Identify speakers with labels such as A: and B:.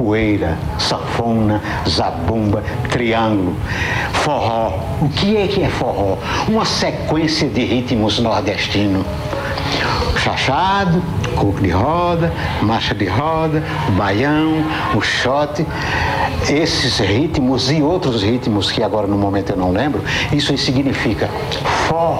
A: capoeira, sanfona, zabumba, triângulo, forró. O que é forró? Uma sequência de ritmos nordestinos. Chachado, coco de roda, marcha de roda, o baião, o xote, esses ritmos e outros ritmos que agora no momento eu não lembro, isso aí significa forró.